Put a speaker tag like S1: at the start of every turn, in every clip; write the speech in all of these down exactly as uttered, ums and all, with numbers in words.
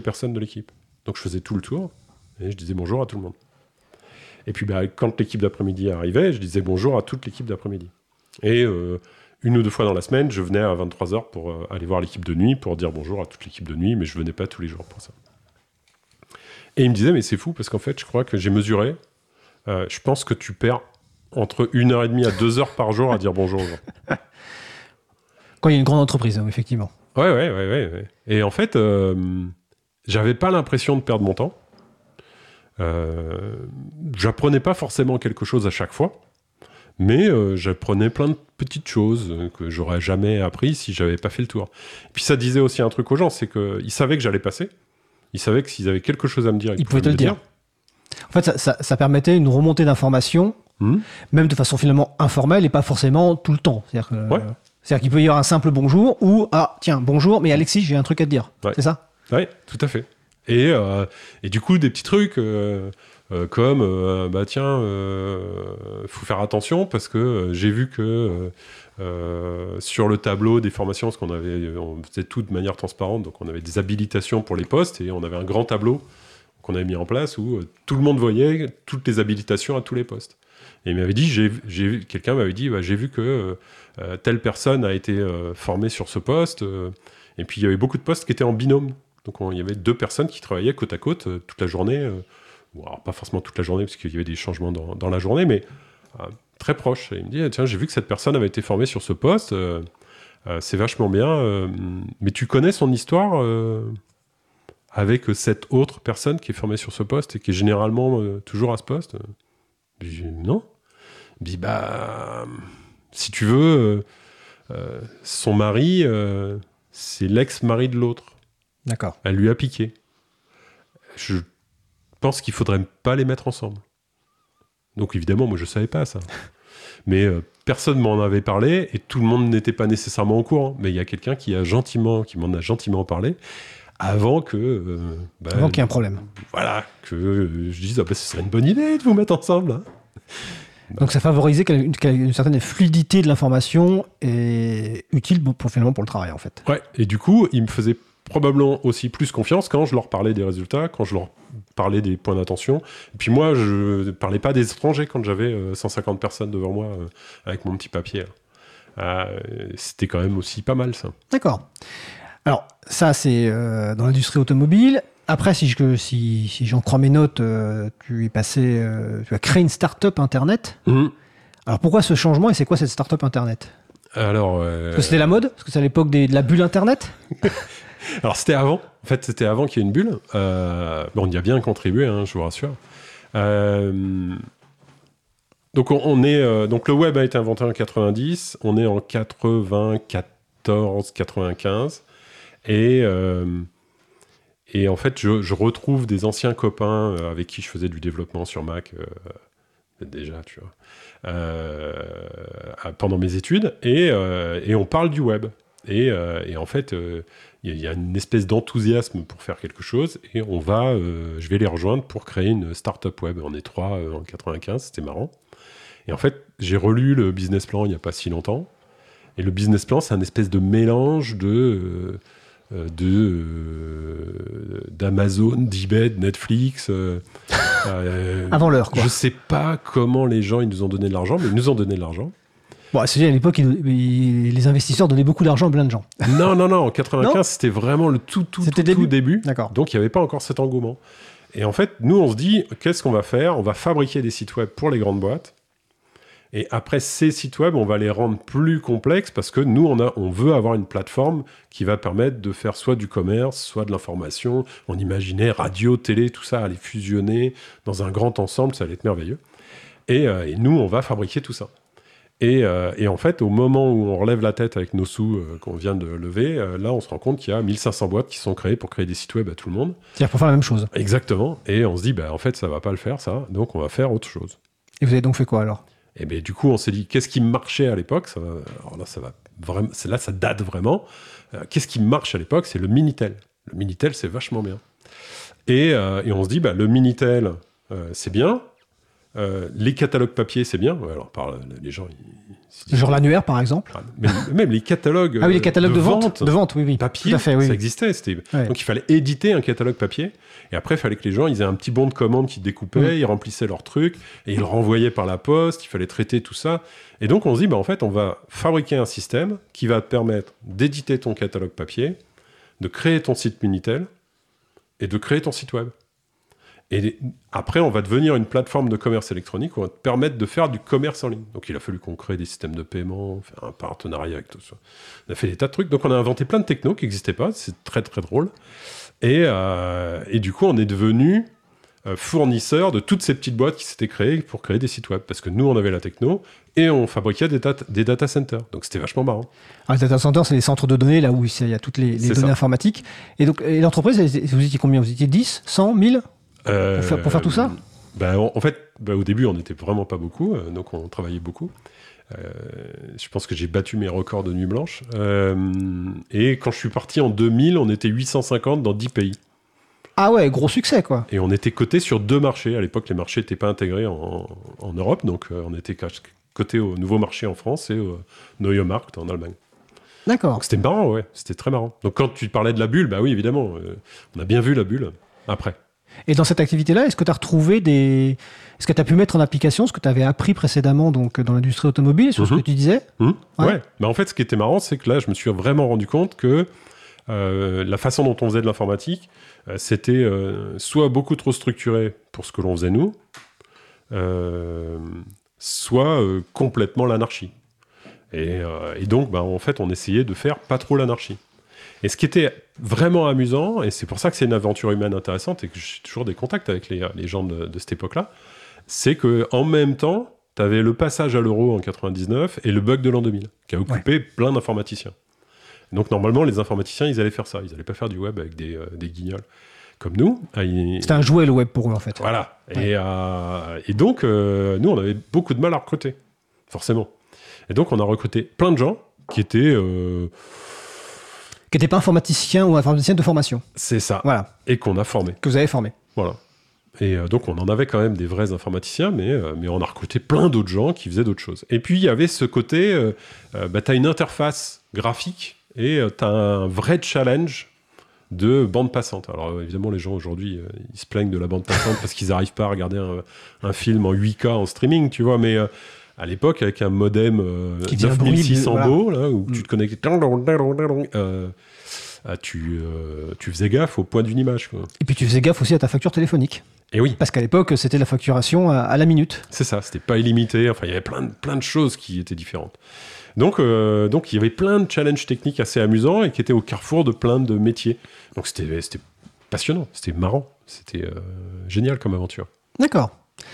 S1: personnes de l'équipe. Donc je faisais tout le tour et je disais bonjour à tout le monde. Et puis bah, quand l'équipe d'après-midi arrivait, je disais bonjour à toute l'équipe d'après-midi. Et euh, une ou deux fois dans la semaine, je venais à vingt-trois heures pour euh, aller voir l'équipe de nuit, pour dire bonjour à toute l'équipe de nuit, mais je venais pas tous les jours pour ça. Et il me disait, mais c'est fou, parce qu'en fait, je crois que j'ai mesuré, euh, je pense que tu perds entre une heure et demie à deux heures par jour à dire bonjour aux gens.
S2: Quand il y a une grande entreprise, hein, effectivement.
S1: Ouais, ouais, ouais, ouais, ouais. Et en fait, euh, j'avais pas l'impression de perdre mon temps. Euh, j'apprenais pas forcément quelque chose à chaque fois, mais euh, j'apprenais plein de petites choses que j'aurais jamais appris si j'avais pas fait le tour. Et puis ça disait aussi un truc aux gens, c'est qu'ils savaient que j'allais passer, ils savaient que s'ils avaient quelque chose à me dire, ils,
S2: ils pouvaient te le dire. dire. En fait, ça, ça, ça permettait une remontée d'informations, mmh. même de façon finalement informelle et pas forcément tout le temps. C'est-à-dire que,
S1: ouais.
S2: euh, c'est-à-dire qu'il peut y avoir un simple bonjour ou ah tiens bonjour, mais Alexis, j'ai un truc à te dire.
S1: Ouais.
S2: C'est ça?
S1: Oui, tout à fait. Et, euh, et du coup, des petits trucs euh, euh, comme euh, bah tiens, euh, faut faire attention parce que euh, j'ai vu que euh, euh, sur le tableau des formations, parce qu'on avait, on faisait tout de manière transparente, donc on avait des habilitations pour les postes et on avait un grand tableau qu'on avait mis en place où euh, tout le monde voyait toutes les habilitations à tous les postes. Et il m'avait dit, j'ai, j'ai, quelqu'un m'avait dit, bah, j'ai vu que euh, telle personne a été euh, formée sur ce poste, euh, et puis il y avait beaucoup de postes qui étaient en binôme. Donc il y avait deux personnes qui travaillaient côte à côte euh, toute la journée. Euh, bon, alors, pas forcément toute la journée, parce qu'il y avait des changements dans, dans la journée, mais euh, très proches. Et il me dit, ah, tiens, j'ai vu que cette personne avait été formée sur ce poste, euh, euh, c'est vachement bien, euh, mais tu connais son histoire euh, avec cette autre personne qui est formée sur ce poste et qui est généralement euh, toujours à ce poste? Je dis, non. Il me dit, bah, si tu veux, euh, euh, son mari, euh, c'est l'ex-mari de l'autre.
S2: D'accord.
S1: Elle lui a piqué. Je pense qu'il faudrait pas les mettre ensemble. Donc évidemment, moi je savais pas ça. Mais euh, personne m'en avait parlé et tout le monde n'était pas nécessairement au courant. Mais il y a quelqu'un qui a gentiment, qui m'en a gentiment parlé avant que. Euh, bah,
S2: avant qu'il y ait un problème.
S1: Voilà, que euh, je dise, ah, bah, ce serait une bonne idée de vous mettre ensemble. Hein.
S2: Donc ça favorisait une, une certaine fluidité de l'information et utile pour, finalement pour le travail en fait.
S1: Ouais. Et du coup, il me faisait probablement aussi plus confiance quand je leur parlais des résultats, quand je leur parlais des points d'attention. Et puis moi, je ne parlais pas des étrangers quand j'avais euh, cent cinquante personnes devant moi euh, avec mon petit papier. Euh, c'était quand même aussi pas mal, ça.
S2: D'accord. Alors, ça, c'est euh, dans l'industrie automobile. Après, si, je, si, si j'en crois mes notes, euh, tu es passé, euh, tu as créé une start-up Internet. Mmh. Alors, pourquoi ce changement et c'est quoi cette start-up Internet?
S1: Alors, euh...
S2: Parce que c'était la mode? Parce que c'est à l'époque des, de la bulle Internet?
S1: Alors, c'était avant. En fait, c'était avant qu'il y ait une bulle. Euh, bon, on y a bien contribué, hein, je vous rassure. Euh, donc, on, on est, euh, donc, le web a été inventé en quatre-vingt-dix. On est en quatre-vingt-quatorze quatre-vingt-quinze. Et, euh, et en fait, je, je retrouve des anciens copains avec qui je faisais du développement sur Mac, euh, déjà, tu vois, euh, pendant mes études. Et, euh, et on parle du web. Et, euh, et en fait... Euh, il y a une espèce d'enthousiasme pour faire quelque chose et on va, euh, je vais les rejoindre pour créer une start-up web. On est trois euh, en quatre-vingt-quinze, c'était marrant. Et en fait, j'ai relu le business plan il n'y a pas si longtemps. Et le business plan, c'est un espèce de mélange de, euh, de, euh, d'Amazon, d'eBay, de Netflix. Euh,
S2: euh, Avant l'heure, quoi.
S1: Je ne sais pas comment les gens ils nous ont donné de l'argent, mais ils nous ont donné de l'argent.
S2: Bon, c'est à l'époque, il, il, les investisseurs donnaient beaucoup d'argent à plein de gens.
S1: Non, non, non. En quatre-vingt-quinze, non c'était vraiment le tout, tout, c'était tout début. Tout début.
S2: D'accord.
S1: Donc, il n'y avait pas encore cet engouement. Et en fait, nous, on se dit, qu'est-ce qu'on va faire? On va fabriquer des sites web pour les grandes boîtes. Et après, ces sites web, on va les rendre plus complexes parce que nous, on, a, on veut avoir une plateforme qui va permettre de faire soit du commerce, soit de l'information. On imaginait radio, télé, tout ça allait fusionner dans un grand ensemble. Ça allait être merveilleux. Et, euh, et nous, on va fabriquer tout ça. Et, euh, et en fait, au moment où on relève la tête avec nos sous euh, qu'on vient de lever, euh, là, on se rend compte qu'il y a mille cinq cents boîtes qui sont créées pour créer des sites web à tout le monde.
S2: C'est-à-dire pour faire la même chose.
S1: Exactement. Et on se dit, bah, en fait, ça ne va pas le faire, ça. Donc, on va faire autre chose.
S2: Et vous avez donc fait quoi, alors?
S1: Et bien, du coup, on s'est dit, qu'est-ce qui marchait à l'époque? Ça va, alors là, ça va vraiment, c'est là, ça date vraiment. Euh, qu'est-ce qui marche à l'époque? C'est le Minitel. Le Minitel, c'est vachement bien. Et, euh, et on se dit, bah, le Minitel, euh, c'est bien. euh, les catalogues papier, c'est bien. Ouais, alors, par, les gens... Ils,
S2: Genre l'annuaire, par exemple.
S1: Même, même les catalogues,
S2: ah oui, les catalogues de, de vente, vente, de vente, oui, oui.
S1: Papier, fait, oui, ça existait. C'était... Ouais. Donc il fallait éditer un catalogue papier. Et après, il fallait que les gens ils aient un petit bon de commande qu'ils découpaient, mmh. ils remplissaient leurs trucs, et ils le renvoyaient par la poste, il fallait traiter tout ça. Et donc on se dit, bah, en fait, on va fabriquer un système qui va te permettre d'éditer ton catalogue papier, de créer ton site Minitel, et de créer ton site web. Et après, on va devenir une plateforme de commerce électronique où on va te permettre de faire du commerce en ligne. Donc, il a fallu qu'on crée des systèmes de paiement, faire un partenariat avec tout ça. On a fait des tas de trucs. Donc, on a inventé plein de technos qui n'existaient pas. C'est très, très drôle. Et, euh, et du coup, on est devenu euh, fournisseur de toutes ces petites boîtes qui s'étaient créées pour créer des sites web. Parce que nous, on avait la techno et on fabriquait des, data, des data centers. Donc, c'était vachement marrant.
S2: Alors, les data centers, c'est les centres de données, là où il y a toutes les, les données ça. informatiques. Et donc, et l'entreprise, vous étiez combien ? Vous étiez dix, cent, mille ? Euh, pour, faire, pour faire tout ça
S1: bah, en, en fait, bah, au début, on n'était vraiment pas beaucoup, euh, donc on travaillait beaucoup. Euh, je pense que j'ai battu mes records de nuit blanche. Euh, et quand je suis parti en deux mille, on était huit cent cinquante dans dix pays.
S2: Ah ouais, gros succès, quoi.
S1: Et on était cotés sur deux marchés. À l'époque, les marchés n'étaient pas intégrés en, en Europe, donc euh, on était cotés au nouveau marché en France et au Neue Markt en Allemagne.
S2: D'accord.
S1: Donc c'était marrant, ouais, c'était très marrant. Donc quand tu parlais de la bulle, bah oui, évidemment, euh, on a bien vu la bulle après.
S2: Et dans cette activité-là, est-ce que tu as retrouvé des... Est-ce que tu as pu mettre en application ce que tu avais appris précédemment donc, dans l'industrie automobile, sur mm-hmm. ce que tu disais
S1: mmh. Ouais. ouais. Bah, en fait, ce qui était marrant, c'est que là, je me suis vraiment rendu compte que euh, la façon dont on faisait de l'informatique, euh, c'était euh, soit beaucoup trop structuré pour ce que l'on faisait nous, euh, soit euh, complètement l'anarchie. Et, euh, et donc, bah, en fait, on essayait de faire pas trop l'anarchie. Et ce qui était vraiment amusant, et c'est pour ça que c'est une aventure humaine intéressante et que j'ai toujours des contacts avec les, les gens de, de cette époque-là, c'est qu'en même temps, tu avais le passage à l'euro en quatre-vingt-dix-neuf et le bug de l'an deux mille, qui a occupé ouais. plein d'informaticiens. Donc normalement, les informaticiens, ils allaient faire ça. Ils n'allaient pas faire du web avec des, euh, des guignols comme nous. Ils...
S2: C'était un jouet, le web, pour eux, en fait.
S1: Voilà. Ouais. Et, euh, et donc, euh, nous, on avait beaucoup de mal à recruter, forcément. Et donc, on a recruté plein de gens qui étaient... Euh,
S2: qui n'était pas informaticien ou informaticien de formation.
S1: C'est ça.
S2: Voilà.
S1: Et qu'on a formé.
S2: Que vous avez formé.
S1: Voilà. Et euh, donc, on en avait quand même des vrais informaticiens, mais, euh, mais on a recruté plein d'autres gens qui faisaient d'autres choses. Et puis, il y avait ce côté, euh, euh, bah, tu as une interface graphique et euh, tu as un vrai challenge de bande passante. Alors, euh, évidemment, les gens aujourd'hui, euh, ils se plaignent de la bande passante parce qu'ils n'arrivent pas à regarder un, un film en huit K en streaming, tu vois, mais... Euh, à l'époque, avec un modem euh, neuf mille six cents beaux, là, où mm. tu te connectais, euh, ah, tu, euh, tu faisais gaffe au point d'une image. Quoi.
S2: Et puis tu faisais gaffe aussi à ta facture téléphonique.
S1: Et oui.
S2: Parce qu'à l'époque, c'était la facturation à, à la minute.
S1: C'est ça, c'était pas illimité. Enfin, il y avait plein de, plein de choses qui étaient différentes. Donc, euh, donc, il y avait plein de challenges techniques assez amusants et qui étaient au carrefour de plein de métiers. Donc, c'était, c'était passionnant, c'était marrant, c'était euh, génial comme aventure.
S2: D'accord.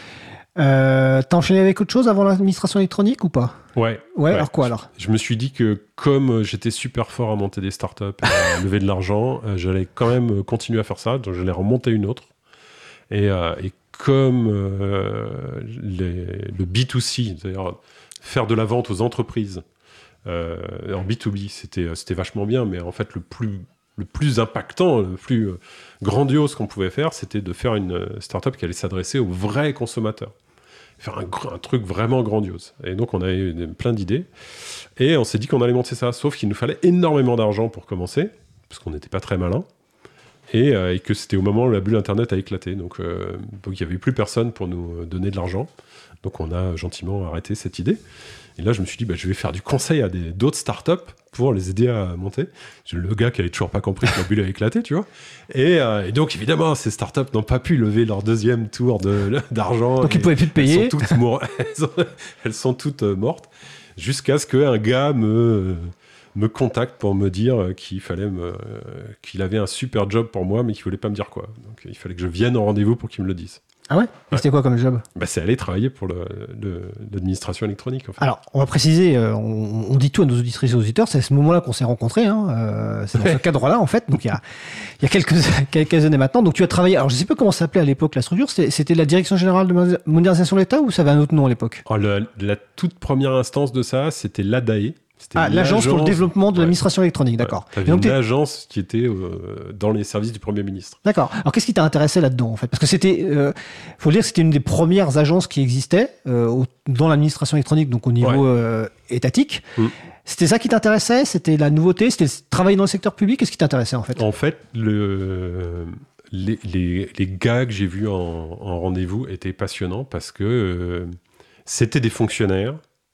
S2: Euh, t'as enchaîné avec autre chose avant l'administration électronique ou pas ?
S1: Ouais.
S2: Ouais, ouais. Alors quoi alors ?
S1: Je, je me suis dit que comme j'étais super fort à monter des startups et à lever de l'argent, euh, j'allais quand même continuer à faire ça, donc j'allais remonter une autre. Et, euh, et comme euh, les, le B deux C, c'est-à-dire faire de la vente aux entreprises, euh, en B deux B, c'était, c'était vachement bien, mais en fait le plus, le plus impactant, le plus grandiose qu'on pouvait faire, c'était de faire une startup qui allait s'adresser aux vrais consommateurs. Faire un, un truc vraiment grandiose. Et donc, on avait plein d'idées. Et on s'est dit qu'on allait monter ça. Sauf qu'il nous fallait énormément d'argent pour commencer, parce qu'on n'était pas très malin. Et, euh, et que c'était au moment où la bulle Internet a éclaté. Donc, euh, donc il n'y avait plus personne pour nous donner de l'argent. Donc, on a gentiment arrêté cette idée. Et là, je me suis dit, bah, je vais faire du conseil à des, d'autres startups pour les aider à monter. Le gars qui avait toujours pas compris que la bulle a éclaté, tu vois. Et, euh, et donc, évidemment, ces startups n'ont pas pu lever leur deuxième tour de, d'argent.
S2: Donc, ils ne pouvaient plus te payer.
S1: Elles sont toutes, mor- elles sont, elles sont toutes euh, mortes. Jusqu'à ce qu'un gars me, me contacte pour me dire qu'il fallait me, euh, qu'il avait un super job pour moi, mais qu'il ne voulait pas me dire quoi. Donc, il fallait que je vienne en rendez-vous pour qu'il me le dise.
S2: Ah ouais, Et ouais. C'était quoi comme job ?
S1: Bah, c'est aller travailler pour le, le, l'administration électronique. En fait.
S2: Alors, on va préciser, euh, on, on dit tout à nos auditrices et auditeurs, c'est à ce moment-là qu'on s'est rencontrés, hein, euh, c'est dans ce cadre-là, en fait, donc il y a, il y a quelques, quelques années maintenant. Donc tu as travaillé, alors je ne sais pas comment ça s'appelait à l'époque la structure, c'était, c'était la Direction Générale de Modernisation de l'État ou ça avait un autre nom à l'époque ?
S1: Alors, le, la toute première instance de ça, c'était l'A D A E,
S2: C'était ah, l'agence pour le développement de ouais. l'administration électronique, d'accord.
S1: Ouais, t'avais une une agence qui était euh, dans les services du Premier ministre.
S2: D'accord. Alors, qu'est-ce qui t'a intéressé là-dedans, en fait ? Parce que c'était, euh, faut le dire, c'était une des premières agences qui existait euh, au, dans l'administration électronique, donc au niveau ouais. euh, étatique. Mmh. C'était ça qui t'intéressait ? C'était la nouveauté ? C'était travailler dans le secteur public ? Qu'est-ce qui t'intéressait, en fait ?
S1: En fait, le... Les, les, les gars que j'ai vus en, en rendez-vous étaient passionnants parce que euh, c'était des fonctionnaires.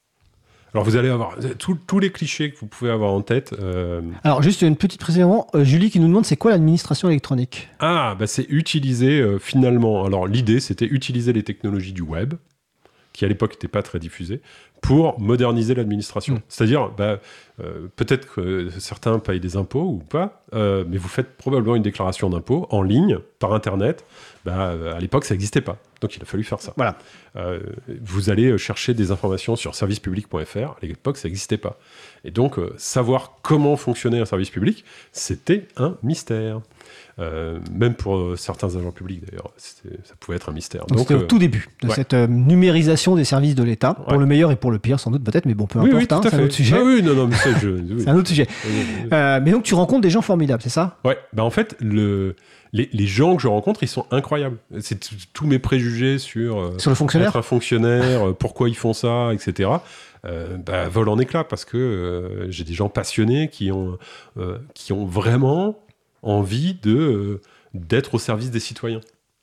S1: Alors, vous allez avoir tous les clichés que vous pouvez avoir en tête. Euh...
S2: Alors, juste une petite précision. Euh, Julie qui nous demande, c'est quoi l'administration électronique ?
S1: Ah, bah c'est utiliser euh, finalement... Alors, l'idée, c'était utiliser les technologies du web, qui à l'époque n'étaient pas très diffusées, pour moderniser l'administration. Mmh. C'est-à-dire, bah, euh, peut-être que certains payent des impôts ou pas, euh, mais vous faites probablement une déclaration d'impôt en ligne, par Internet. Bah, à l'époque, ça n'existait pas. Donc, il a fallu faire ça.
S2: Voilà.
S1: Euh, vous allez chercher des informations sur service public point f r. À l'époque, ça n'existait pas. Et donc, euh, savoir comment fonctionnait un service public, c'était un mystère. Euh, même pour euh, certains agents publics, d'ailleurs, ça pouvait être un mystère.
S2: Donc, Donc c'était euh, au tout début de ouais. cette euh, numérisation des services de l'État, pour ouais. le meilleur et pour le pire, sans doute, peut-être, mais bon, peu
S1: oui,
S2: importe,
S1: oui,
S2: hein, c'est un autre sujet.
S1: Ah oui, non, non, mais ça, je... oui.
S2: c'est un autre sujet. Euh, mais donc, tu rencontres des gens formidables, c'est ça ?
S1: Ouais, bah en fait, le... les, les gens que je rencontre, ils sont incroyables. C'est t- tous mes préjugés sur, euh,
S2: sur le fonctionnaire,
S1: être un fonctionnaire, euh, pourquoi ils font ça, et cetera. Euh, bah, volent en éclats parce que euh, j'ai des gens passionnés qui ont, euh, qui ont vraiment envie de, euh, d'être au service des citoyens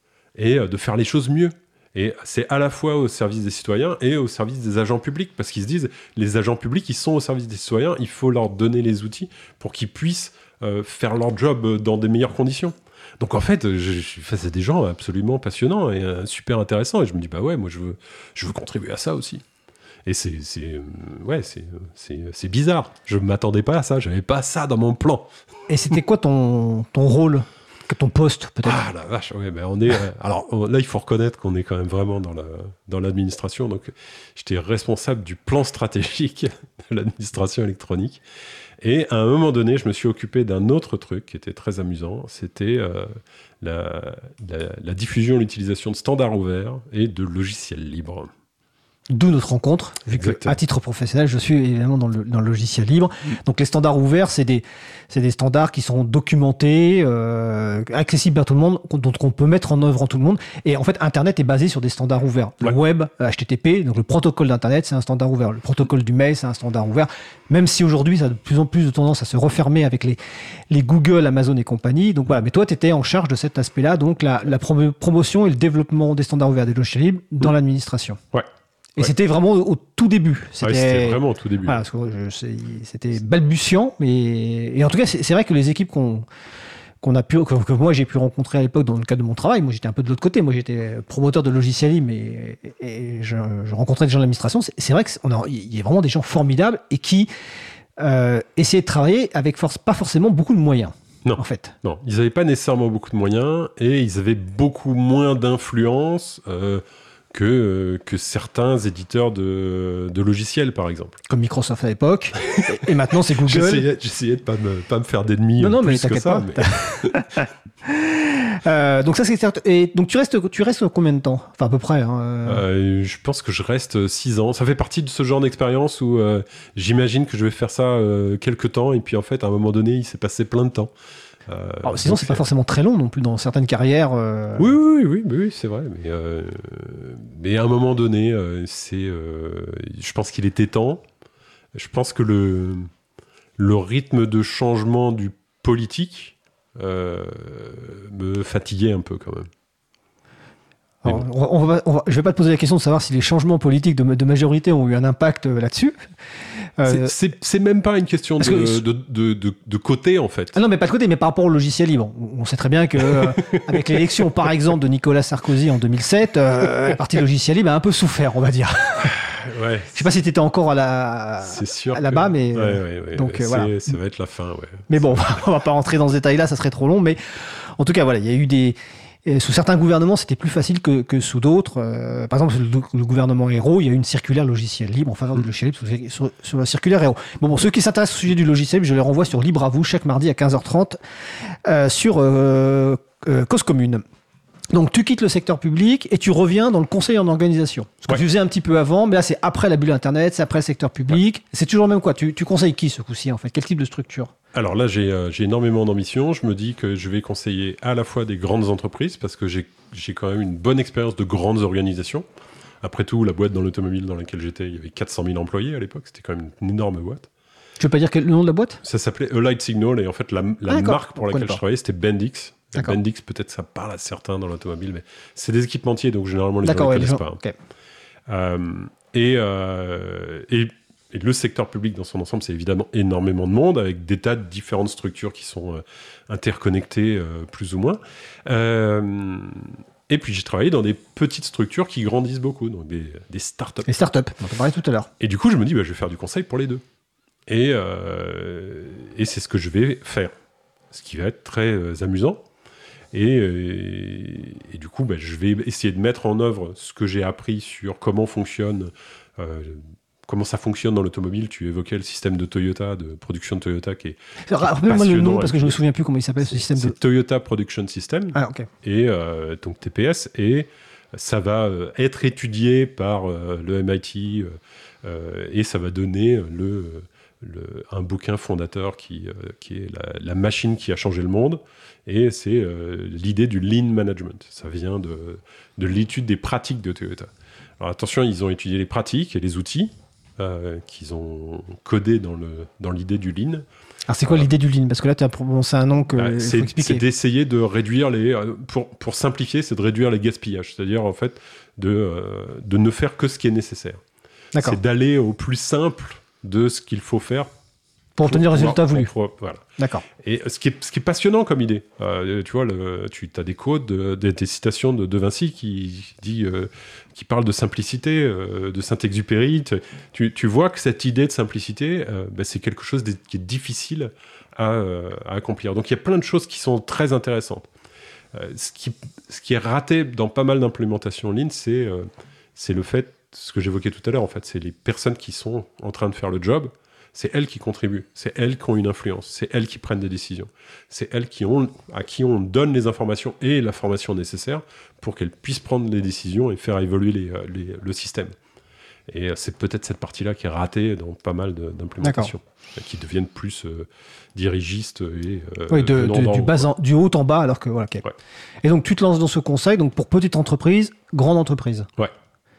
S1: et euh, de faire les choses mieux. Et c'est à la fois au service des citoyens et au service des agents publics, parce qu'ils se disent, les agents publics, ils sont au service des citoyens, il faut leur donner les outils pour qu'ils puissent euh, faire leur job dans des meilleures conditions. Donc en fait, je, je suis face à des gens absolument passionnants et euh, super intéressants, et je me dis, bah ouais, moi je veux, je veux contribuer à ça aussi. Et c'est, c'est, ouais, c'est, c'est, c'est bizarre. Je ne m'attendais pas à ça. Je n'avais pas ça dans mon plan.
S2: Et c'était quoi ton, ton rôle, ton poste, peut-être ?
S1: Ah la vache, ouais, ben on est... Euh, alors on, là, il faut reconnaître qu'on est quand même vraiment dans, la, dans l'administration. Donc, j'étais responsable du plan stratégique de l'administration électronique. Et à un moment donné, je me suis occupé d'un autre truc qui était très amusant. C'était euh, la, la, la diffusion et l'utilisation de standards ouverts et de logiciels libres.
S2: D'où notre rencontre, vu qu'à titre professionnel, je suis évidemment dans le, dans le logiciel libre. Mmh. Donc les standards ouverts, c'est des, c'est des standards qui sont documentés, euh, accessibles à tout le monde, dont on peut mettre en œuvre en tout le monde. Et en fait, Internet est basé sur des standards ouverts. Ouais. Le web, H T T P, donc le protocole d'Internet, c'est un standard ouvert. Le protocole du mail, c'est un standard ouvert. Même si aujourd'hui, ça a de plus en plus de tendance à se refermer avec les, les Google, Amazon et compagnie. Donc voilà. Mais toi, tu étais en charge de cet aspect-là, donc la, la prom- promotion et le développement des standards ouverts des logiciels libres dans mmh. l'administration.
S1: Ouais.
S2: Et ouais. c'était vraiment au tout début.
S1: C'était, ouais, c'était vraiment au tout début.
S2: Voilà, parce que je, c'est, c'était balbutiant, mais et en tout cas, c'est, c'est vrai que les équipes qu'on qu'on a pu, que, que moi j'ai pu rencontrer à l'époque dans le cadre de mon travail, moi j'étais un peu de l'autre côté. Moi j'étais promoteur de logiciels libres, et, et je, je rencontrais des gens de l'administration. C'est, c'est vrai qu'il y a vraiment des gens formidables et qui euh, essayaient de travailler avec force, pas forcément beaucoup de moyens.
S1: Non,
S2: en fait.
S1: Non, ils n'avaient pas nécessairement beaucoup de moyens et ils avaient beaucoup moins d'influence. Euh, Que, euh, que certains éditeurs de, de logiciels, par exemple.
S2: Comme Microsoft à l'époque, et, et maintenant c'est Google.
S1: J'essayais, j'essayais de ne pas me, pas me faire d'ennemis.
S2: Non, non,
S1: plus
S2: mais t'inquiète
S1: que ça,
S2: pas. Mais... euh, donc ça, c'est certain. Et donc tu restes, tu restes combien de temps ? Enfin, à peu près. Hein,
S1: euh... Euh, je pense que je reste six ans. Ça fait partie de ce genre d'expérience où euh, j'imagine que je vais faire ça euh, quelques temps, et puis en fait, à un moment donné, il s'est passé plein de temps.
S2: Euh, Alors, sinon, c'est pas forcément très long non plus dans certaines carrières. Euh...
S1: Oui, oui, oui, oui, oui, c'est vrai. Mais, euh, mais à un moment donné, euh, c'est, euh, je pense qu'il était temps. Je pense que le, le rythme de changement du politique euh, me fatiguait un peu quand même.
S2: Alors, on va, on va, je ne vais pas te poser la question de savoir si les changements politiques de, de majorité ont eu un impact là-dessus.
S1: Euh, c'est, c'est, c'est même pas une question de, que, de, de, de, de côté, en fait.
S2: Ah non, mais pas de côté, mais par rapport au logiciel libre. On sait très bien que euh, avec l'élection, par exemple, de Nicolas Sarkozy en deux mille sept, euh, la partie logiciel libre a un peu souffert, on va dire.
S1: Ouais.
S2: Je sais pas si tu étais encore à la,
S1: c'est sûr
S2: à là-bas,
S1: que...
S2: mais
S1: ouais, ouais, ouais,
S2: donc
S1: ouais.
S2: Euh, voilà.
S1: Ça va être la fin, ouais.
S2: Mais bon, on va pas rentrer dans ce détail-là, ça serait trop long. Mais en tout cas, voilà, il y a eu des Et sous certains gouvernements, c'était plus facile que, que sous d'autres. Euh, par exemple, le, le gouvernement Ayrault, il y a eu une circulaire logiciel libre en faveur du logiciel libre sur, sur, sur la circulaire Ayrault. Bon, pour ceux qui s'intéressent au sujet du logiciel libre, je les renvoie sur Libre à vous chaque mardi à quinze heures trente euh, sur euh, euh, Cause Commune. Donc, tu quittes le secteur public et tu reviens dans le conseil en organisation. Ce que ouais. tu faisais un petit peu avant, mais là, c'est après la bulle Internet, c'est après le secteur public. Ouais. C'est toujours le même quoi. Tu, tu conseilles qui ce coup-ci, en fait? Quel type de structure?
S1: Alors là, j'ai, euh, j'ai énormément d'ambition. Je me dis que je vais conseiller à la fois des grandes entreprises, parce que j'ai, j'ai quand même une bonne expérience de grandes organisations. Après tout, la boîte dans l'automobile dans laquelle j'étais, il y avait quatre cent mille employés à l'époque. C'était quand même une énorme boîte.
S2: Tu veux pas dire quel, le nom de la boîte?
S1: Ça s'appelait Alight Signal, et en fait, la, la ah, marque pour laquelle je travaillais, c'était Bendix. Bendix, peut-être ça parle à certains dans l'automobile, mais c'est des équipementiers, donc généralement les gens ne ouais, connaissent gens... pas. Okay. Euh, et, euh, et, et le secteur public dans son ensemble, c'est évidemment énormément de monde, avec des tas de différentes structures qui sont euh, interconnectées, euh, plus ou moins. Euh, et puis j'ai travaillé dans des petites structures qui grandissent beaucoup, donc des, des startups.
S2: Les startups, on en parlait tout à l'heure.
S1: Et du coup, je me dis, bah, je vais faire du conseil pour les deux. Et, euh, et c'est ce que je vais faire, ce qui va être très euh, amusant. Et, et, et du coup, bah, je vais essayer de mettre en œuvre ce que j'ai appris sur comment fonctionne, euh, comment ça fonctionne dans l'automobile. Tu évoquais le système de Toyota, de production de Toyota, qui est, qui est
S2: rappelle-moi le nom parce que je me souviens plus comment il s'appelle ce système.
S1: C'est
S2: de...
S1: Toyota Production System.
S2: Ah, ok.
S1: Et euh, donc T P S, et ça va euh, être étudié par euh, le M I T euh, et ça va donner le Le, un bouquin fondateur qui, euh, qui est la, la machine qui a changé le monde, et c'est euh, l'idée du lean management. Ça vient de, de l'étude des pratiques de Toyota. Alors attention, ils ont étudié les pratiques et les outils euh, qu'ils ont codés dans, le, dans l'idée du lean.
S2: Alors c'est quoi euh, l'idée du lean? Parce que là tu as prononcé un nom que bah,
S1: c'est,
S2: faut expliquer.
S1: C'est d'essayer de réduire les... Pour, pour simplifier, c'est de réduire les gaspillages. C'est-à-dire en fait de, euh, de ne faire que ce qui est nécessaire.
S2: D'accord.
S1: C'est d'aller au plus simple de ce qu'il faut faire
S2: pour obtenir le résultat voulu.
S1: Voilà.
S2: D'accord.
S1: Et ce qui est, ce qui est passionnant comme idée, euh, tu vois, le, tu as des quotes, de, de, des citations de De Vinci qui dit, euh, qui parle de simplicité, euh, de Saint-Exupéry. Tu, tu vois que cette idée de simplicité, euh, ben, c'est quelque chose de, qui est difficile à, euh, à accomplir. Donc il y a plein de choses qui sont très intéressantes. Euh, ce, qui, ce qui est raté dans pas mal d'implémentations Lean, c'est, euh, c'est le fait, ce que j'évoquais tout à l'heure, en fait, c'est les personnes qui sont en train de faire le job. C'est elles qui contribuent, c'est elles qui ont une influence, c'est elles qui prennent des décisions, c'est elles qui ont, à qui on donne les informations et la formation nécessaire pour qu'elles puissent prendre les décisions et faire évoluer les, les, le système. Et c'est peut-être cette partie-là qui est ratée dans pas mal de, d'implémentations, D'accord. qui deviennent plus euh, dirigistes et euh,
S2: oui, de, de, du, bas en, du haut en bas, alors que voilà. Okay. Ouais. Et donc tu te lances dans ce conseil, donc pour petite entreprise, grande entreprise.
S1: Ouais.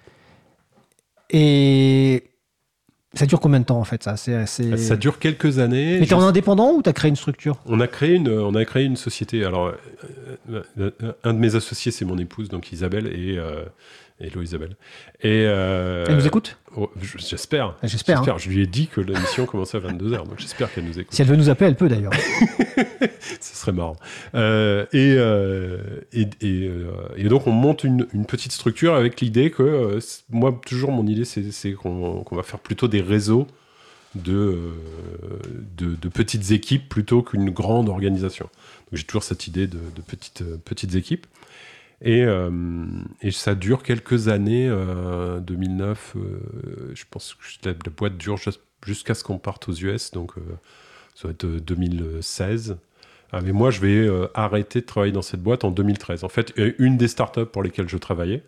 S2: Et ça dure combien de temps en fait ça c'est, c'est...
S1: Ça dure quelques années.
S2: Mais t'es en indépendant ou t'as créé une structure?
S1: On a créé une, on a créé une société. Alors, euh, un de mes associés, c'est mon épouse, donc Isabelle, et euh, hello Isabelle. Et, euh,
S2: Elle nous écoute?
S1: oh, J'espère.
S2: J'espère.
S1: j'espère.
S2: Hein.
S1: Je lui ai dit que l'émission commençait à vingt-deux heures, donc j'espère qu'elle nous écoute.
S2: Si elle veut nous appeler, elle peut d'ailleurs.
S1: Ce serait marrant. Euh, et, euh, et, et, euh, et donc, on monte une, une petite structure avec l'idée que, euh, moi, toujours, mon idée, c'est, c'est qu'on, qu'on va faire plutôt des réseaux de, euh, de, de petites équipes plutôt qu'une grande organisation. Donc, j'ai toujours cette idée de, de petites, euh, petites équipes. Et, euh, et ça dure quelques années, euh, deux mille neuf, euh, je pense que la, la boîte dure jusqu'à ce qu'on parte aux U S, donc euh, ça va être deux mille seize. Ah, mais moi, je vais euh, arrêter de travailler dans cette boîte en deux mille treize. En fait, une des startups pour lesquelles je travaillais,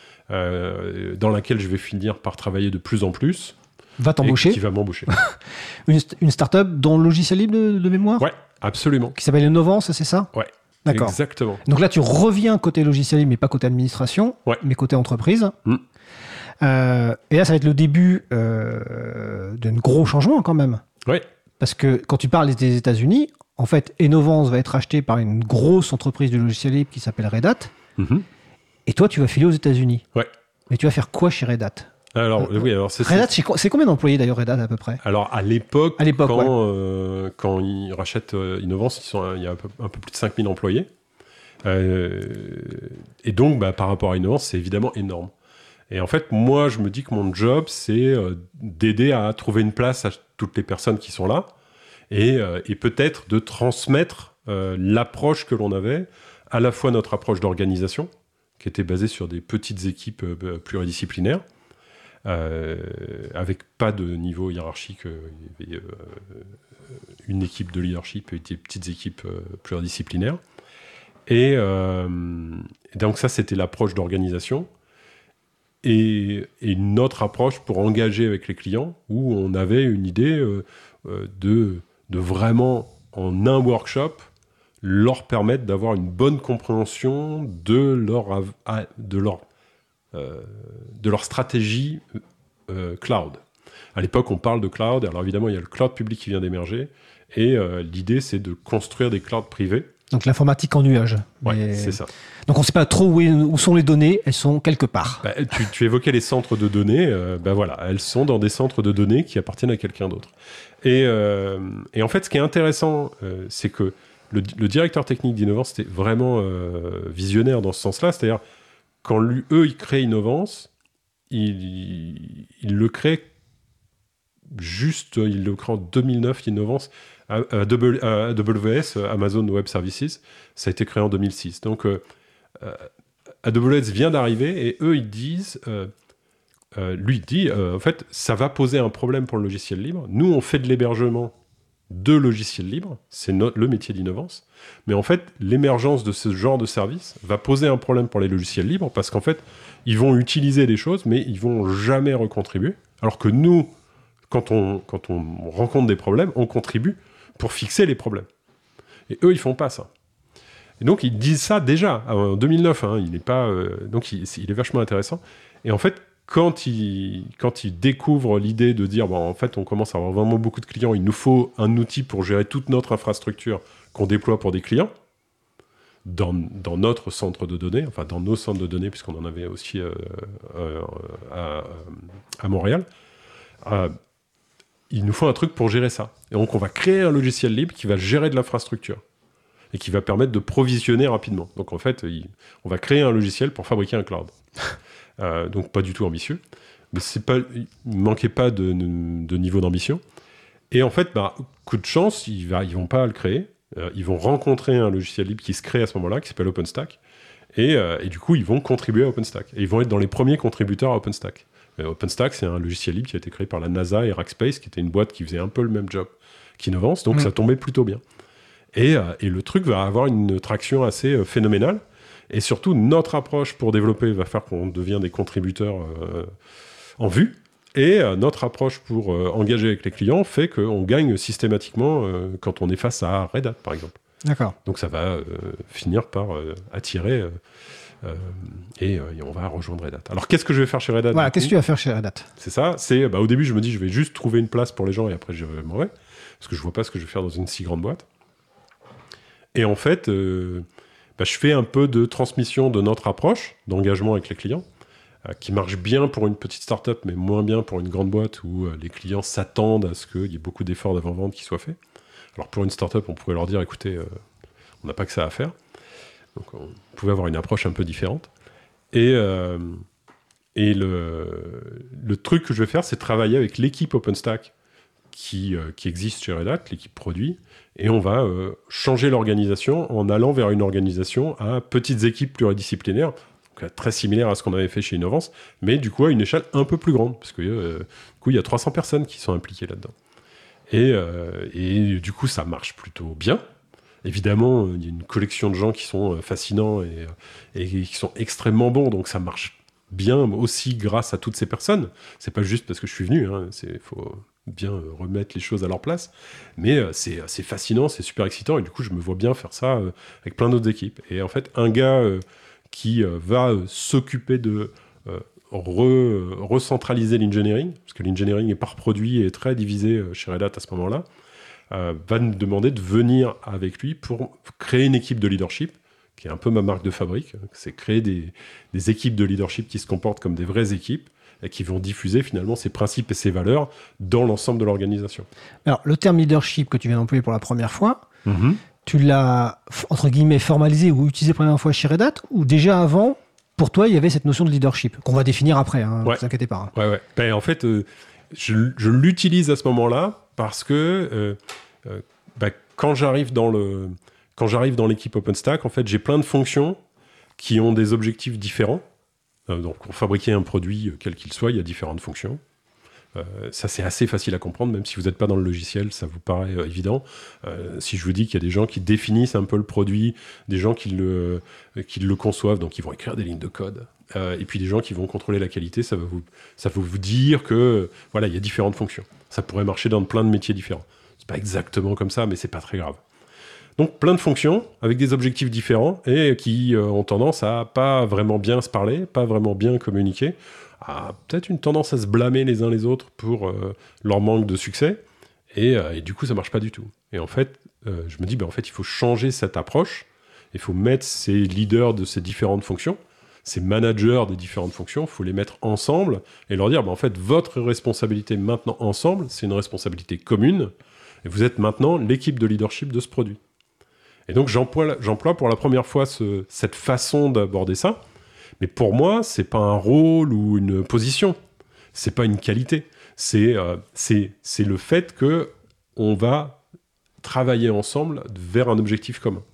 S1: euh, dans laquelle je vais finir par travailler de plus en plus,
S2: va t'embaucher.
S1: Qui va m'embaucher.
S2: une, une startup dans le logiciel libre de, de mémoire?
S1: Ouais, absolument.
S2: Qui s'appelle Innovance, c'est ça?
S1: Ouais.
S2: D'accord.
S1: Exactement.
S2: Donc là, tu reviens côté logiciel libre, mais pas côté administration,
S1: ouais.
S2: mais côté entreprise.
S1: Mm.
S2: Euh, et là, ça va être le début euh, d'un gros changement quand même.
S1: Ouais.
S2: Parce que quand tu parles des États-Unis, en fait, Innovance va être acheté par une grosse entreprise de logiciel libre qui s'appelle Red Hat. Mm-hmm. Et toi, tu vas filer aux États-Unis.
S1: Ouais.
S2: Mais tu vas faire quoi chez Red Hat?
S1: Alors, euh, oui, alors c'est,
S2: Red Hat, c'est, c'est combien d'employés d'ailleurs Red Hat à peu près?
S1: Alors à l'époque,
S2: à l'époque
S1: quand,
S2: ouais.
S1: euh, quand ils rachètent euh, Innovance, ils sont, il y a un peu, un peu plus de cinq mille employés. Euh, et donc, bah, par rapport à Innovance, c'est évidemment énorme. Et en fait, moi, je me dis que mon job, c'est euh, d'aider à trouver une place à toutes les personnes qui sont là et, euh, et peut-être de transmettre euh, l'approche que l'on avait, à la fois notre approche d'organisation, qui était basée sur des petites équipes euh, pluridisciplinaires, Euh, avec pas de niveau hiérarchique, euh, il y avait, euh, une équipe de leadership et des petites équipes euh, pluridisciplinaires, Et, euh, et donc ça, c'était l'approche d'organisation. Et, et une autre approche pour engager avec les clients, où on avait une idée euh, de, de vraiment, en un workshop, leur permettre d'avoir une bonne compréhension de leur, de leur, euh, de leur stratégie euh, cloud. À l'époque, on parle de cloud. Alors évidemment, il y a le cloud public qui vient d'émerger. Et euh, l'idée, c'est de construire des clouds privés.
S2: Donc l'informatique en nuage.
S1: Oui,
S2: Mais...
S1: c'est ça.
S2: Donc on ne sait pas trop où, est, où sont les données, elles sont quelque part.
S1: Bah, tu, tu évoquais les centres de données, euh, bah voilà, elles sont dans des centres de données qui appartiennent à quelqu'un d'autre. Et, euh, et en fait, ce qui est intéressant, euh, c'est que le, le directeur technique d'Innovance était vraiment euh, visionnaire dans ce sens-là, c'est-à-dire quand lui, eux, ils créent Innovance, ils, ils le créent juste, ils le créent en deux mille neuf, Innovance, à, à, à A W S, Amazon Web Services, ça a été créé en deux mille six. Donc, euh, euh, A W S vient d'arriver et eux, ils disent, euh, euh, lui dit, euh, en fait, ça va poser un problème pour le logiciel libre. Nous, on fait de l'hébergement de logiciels libres, c'est no- le métier d'Innovance. Mais en fait, l'émergence de ce genre de service va poser un problème pour les logiciels libres parce qu'en fait, ils vont utiliser des choses, mais ils vont jamais recontribuer. Alors que nous, quand on, quand on rencontre des problèmes, on contribue pour fixer les problèmes. Et eux, ils font pas ça. Et donc, ils disent ça déjà, en deux mille neuf. Hein, il est pas, euh, donc, il, il est vachement intéressant. Et en fait, quand ils, quand ils découvrent l'idée de dire, bon, en fait, on commence à avoir vraiment beaucoup de clients, il nous faut un outil pour gérer toute notre infrastructure qu'on déploie pour des clients, dans, dans notre centre de données, enfin, dans nos centres de données, puisqu'on en avait aussi euh, euh, à, à Montréal, euh, il nous faut un truc pour gérer ça. Et donc, on va créer un logiciel libre qui va gérer de l'infrastructure et qui va permettre de provisionner rapidement. Donc, en fait, il, on va créer un logiciel pour fabriquer un cloud. euh, donc, pas du tout ambitieux. Mais c'est pas, il ne manquait pas de, de niveau d'ambition. Et en fait, bah, coup de chance, ils ne vont pas le créer. Euh, ils vont rencontrer un logiciel libre qui se crée à ce moment-là, qui s'appelle OpenStack. Et, euh, et du coup, ils vont contribuer à OpenStack. Et ils vont être dans les premiers contributeurs à OpenStack. Euh, OpenStack, c'est un logiciel libre qui a été créé par la NASA et Rackspace, qui était une boîte qui faisait un peu le même job qu'Innovance. Donc, mmh. ça tombait plutôt bien. Et, euh, et le truc va avoir une traction assez euh, phénoménale. Et surtout, notre approche pour développer va faire qu'on devient des contributeurs euh, en vue. Et euh, notre approche pour euh, engager avec les clients fait qu'on gagne systématiquement euh, quand on est face à Red Hat, par exemple.
S2: D'accord.
S1: Donc ça va euh, finir par euh, attirer euh, euh, et, euh, et on va rejoindre Red Hat. Alors qu'est-ce que je vais faire chez Red Hat?
S2: Voilà, qu'est-ce que tu vas faire chez Red Hat?
S1: C'est ça. C'est, bah, au début, je me dis je vais juste trouver une place pour les gens et après je m'en vais. Parce que je vois pas ce que je vais faire dans une si grande boîte. Et en fait, euh, bah, je fais un peu de transmission de notre approche d'engagement avec les clients, euh, qui marche bien pour une petite start-up, mais moins bien pour une grande boîte où euh, les clients s'attendent à ce qu'il y ait beaucoup d'efforts d'avant-vente qui soient faits. Alors pour une start-up, on pourrait leur dire, écoutez, euh, on n'a pas que ça à faire. Donc on pouvait avoir une approche un peu différente. Et, euh, et le, le truc que je vais faire, c'est travailler avec l'équipe OpenStack qui, euh, qui existe chez Red Hat, l'équipe produit, et on va euh, changer l'organisation en allant vers une organisation à petites équipes pluridisciplinaires, donc, très similaire à ce qu'on avait fait chez Innovance, mais du coup à une échelle un peu plus grande, parce que euh, du coup il y a trois cents personnes qui sont impliquées là-dedans. Et, euh, et du coup ça marche plutôt bien. Évidemment, il y a une collection de gens qui sont fascinants et, et qui sont extrêmement bons, donc ça marche bien aussi grâce à toutes ces personnes. C'est pas juste parce que je suis venu, hein, il faut bien remettre les choses à leur place, mais c'est, c'est fascinant, c'est super excitant, et du coup je me vois bien faire ça euh, avec plein d'autres équipes. Et en fait, un gars euh, qui euh, va euh, s'occuper de euh, re, recentraliser l'engineering, parce que l'engineering est par produit et très divisé euh, chez Red Hat à ce moment-là, euh, va nous demander de venir avec lui pour créer une équipe de leadership, qui est un peu ma marque de fabrique. C'est créer des, des équipes de leadership qui se comportent comme des vraies équipes et qui vont diffuser finalement ces principes et ces valeurs dans l'ensemble de l'organisation.
S2: Alors, le terme leadership que tu viens d'employer pour la première fois,
S1: mm-hmm.
S2: tu l'as, entre guillemets, formalisé ou utilisé pour la première fois chez Red Hat, ou déjà avant, pour toi, il y avait cette notion de leadership, qu'on va définir après, hein,
S1: ouais.
S2: ne vous inquiétez pas. Hein.
S1: Ouais, ouais. Ben, en fait, euh, je, je l'utilise à ce moment-là parce que euh, euh, ben, quand j'arrive dans le... Quand j'arrive dans l'équipe OpenStack, en fait, j'ai plein de fonctions qui ont des objectifs différents. Euh, donc, pour fabriquer un produit, quel qu'il soit, il y a différentes fonctions. Euh, ça, c'est assez facile à comprendre, même si vous n'êtes pas dans le logiciel, ça vous paraît euh, évident. Euh, si je vous dis qu'il y a des gens qui définissent un peu le produit, des gens qui le, euh, qui le conçoivent, donc ils vont écrire des lignes de code, euh, et puis des gens qui vont contrôler la qualité, ça va vous, ça va vous dire que voilà, il y a différentes fonctions. Ça pourrait marcher dans plein de métiers différents. C'est pas exactement comme ça, mais c'est pas très grave. Donc plein de fonctions avec des objectifs différents et qui euh, ont tendance à pas vraiment bien se parler, pas vraiment bien communiquer, à peut-être une tendance à se blâmer les uns les autres pour euh, leur manque de succès, et, euh, et du coup ça marche pas du tout. Et en fait, euh, je me dis, ben, en fait, il faut changer cette approche, il faut mettre ces leaders de ces différentes fonctions, ces managers des différentes fonctions, il faut les mettre ensemble et leur dire, ben, en fait, votre responsabilité maintenant ensemble, c'est une responsabilité commune, et vous êtes maintenant l'équipe de leadership de ce produit. Et donc j'emploie, j'emploie pour la première fois ce, cette façon d'aborder ça. Mais pour moi, c'est pas un rôle ou une position. C'est pas une qualité. C'est, euh, c'est, c'est le fait que on va travailler ensemble vers un objectif commun.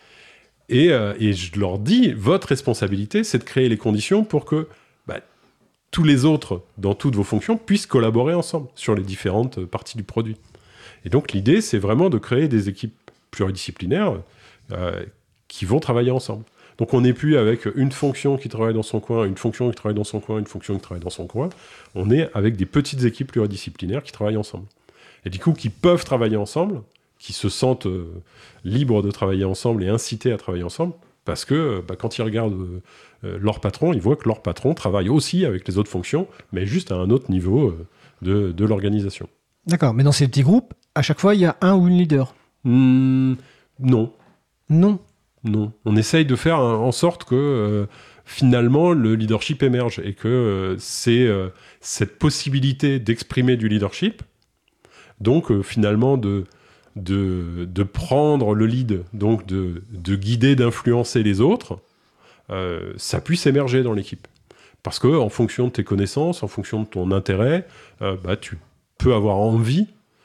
S1: Et, euh, et je leur dis, votre responsabilité, c'est de créer les conditions pour que bah, tous les autres, dans toutes vos fonctions, puissent collaborer ensemble sur les différentes parties du produit. Et donc l'idée, c'est vraiment de créer des équipes pluridisciplinaires euh, qui vont travailler ensemble. Donc on n'est plus avec une fonction qui travaille dans son coin, une fonction qui travaille dans son coin, une fonction qui travaille dans son coin. On est avec des petites équipes pluridisciplinaires qui travaillent ensemble. Et du coup, qui peuvent travailler ensemble, qui se sentent euh, libres de travailler ensemble et incités à travailler ensemble, parce que bah, quand ils regardent euh, leur patron, ils voient que leur patron travaille aussi avec les autres fonctions, mais juste à un autre niveau euh, de, de l'organisation.
S2: D'accord, mais dans ces petits groupes, à chaque fois, il y a un ou une leader.
S1: Mmh, non.
S2: Non.
S1: Non. On essaye de faire un, en sorte que euh, finalement le leadership émerge et que euh, c'est euh, cette possibilité d'exprimer du leadership, donc euh, finalement de, de, de prendre le lead, donc de, de guider, d'influencer les autres, euh, ça puisse émerger dans l'équipe. Parce qu'en fonction de tes connaissances, en fonction de ton intérêt, euh, bah, tu peux avoir envie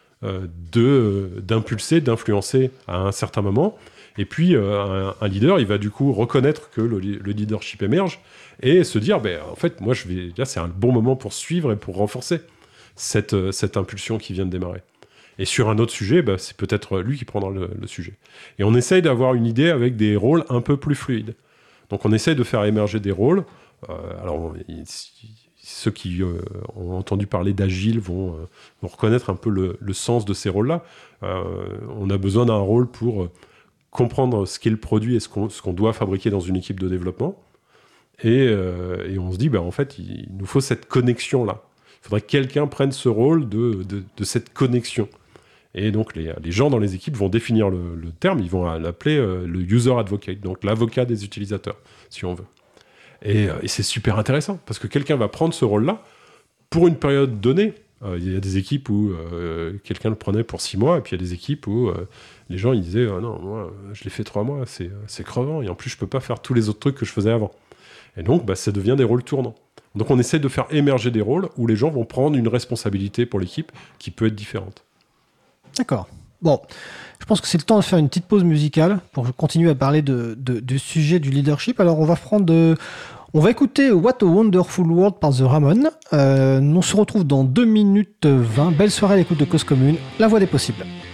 S1: De, d'impulser, d'influencer à un certain moment. Et puis, euh, un, un leader, il va du coup reconnaître que le, le leadership émerge et se dire, ben, en fait, moi, je vais, là, c'est un bon moment pour suivre et pour renforcer cette, cette impulsion qui vient de démarrer. Et sur un autre sujet, ben, c'est peut-être lui qui prendra le, le sujet. Et on essaye d'avoir une idée avec des rôles un peu plus fluides. Donc, on essaye de faire émerger des rôles. Euh, alors, il, ceux qui euh, ont entendu parler d'Agile vont, euh, vont reconnaître un peu le, le sens de ces rôles-là. Euh, on a besoin d'un rôle pour euh, comprendre ce qu'est le produit et ce qu'on, ce qu'on doit fabriquer dans une équipe de développement. Et, euh, et on se dit, bah, en fait, il, il nous faut cette connexion-là. Il faudrait que quelqu'un prenne ce rôle de, de, de cette connexion. Et donc, les, les gens dans les équipes vont définir le, le terme, ils vont l'appeler euh, le user advocate, donc l'avocat des utilisateurs, si on veut. Et, et c'est super intéressant, parce que quelqu'un va prendre ce rôle-là pour une période donnée. Euh, il y a des équipes où euh, quelqu'un le prenait pour six mois, et puis il y a des équipes où euh, les gens ils disaient ah, « Non, moi, je l'ai fait trois mois, c'est, c'est crevant, et en plus, je peux pas faire tous les autres trucs que je faisais avant. » Et donc, bah, ça devient des rôles tournants. Donc, on essaie de faire émerger des rôles où les gens vont prendre une responsabilité pour l'équipe qui peut être différente.
S2: D'accord. Bon, je pense que c'est le temps de faire une petite pause musicale pour continuer à parler de, de, du sujet du leadership. Alors, on va prendre de... On va écouter What a Wonderful World par The Ramones. Euh, on se retrouve dans deux minutes vingt. Belle soirée à l'écoute de Cause Commune, la voix des possibles.